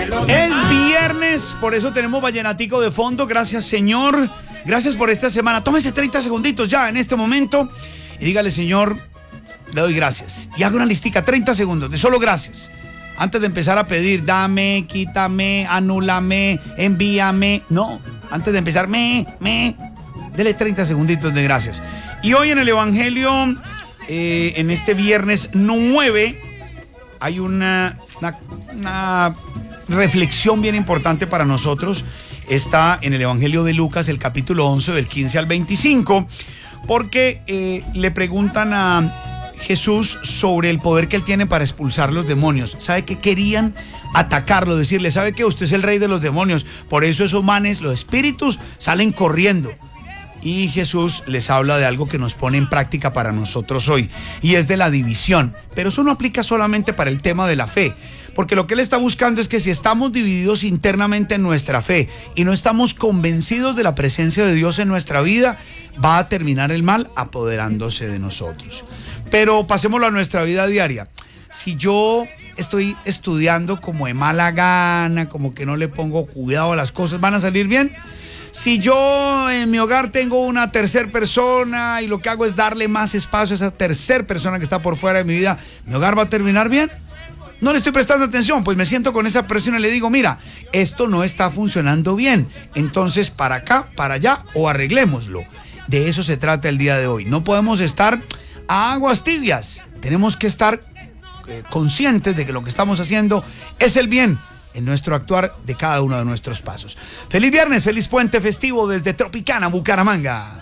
Es viernes, por eso tenemos vallenatico de fondo. Gracias, Señor. Gracias por esta semana. Tómese 30 segunditos ya en este momento y dígale, Señor, le doy gracias. Y haga una listica, 30 segundos de solo gracias. Antes de empezar a pedir, dame, quítame, anúlame, envíame. No, antes de empezar, dele 30 segunditos de gracias. Y hoy en el Evangelio, en este viernes 9, hay una reflexión bien importante para nosotros. Está en el Evangelio de Lucas, el capítulo 11, del 15 al 25, porque le preguntan a Jesús sobre el poder que él tiene para expulsar los demonios. ¿Sabe qué? Querían atacarlo, decirle, ¿sabe qué? Usted es el rey de los demonios, por eso esos manes, los espíritus, salen corriendo. Y Jesús les habla de algo que nos pone en práctica para nosotros hoy, y es de la división. Pero eso no aplica solamente para el tema de la fe, porque lo que él está buscando es que si estamos divididos internamente en nuestra fe y no estamos convencidos de la presencia de Dios en nuestra vida, va a terminar el mal apoderándose de nosotros. Pero pasémoslo a nuestra vida diaria. Si yo estoy estudiando como de mala gana, como que no le pongo cuidado a las cosas, ¿van a salir bien? Si yo en mi hogar tengo una tercera persona y lo que hago es darle más espacio a esa tercera persona que está por fuera de mi vida, ¿mi hogar va a terminar bien? No le estoy prestando atención, pues me siento con esa persona y le digo, mira, esto no está funcionando bien, entonces para acá, para allá, o arreglémoslo. De eso se trata el día de hoy. No podemos estar a aguas tibias, tenemos que estar conscientes de que lo que estamos haciendo es el bien en nuestro actuar de cada uno de nuestros pasos. Feliz viernes, feliz puente festivo desde Tropicana, Bucaramanga.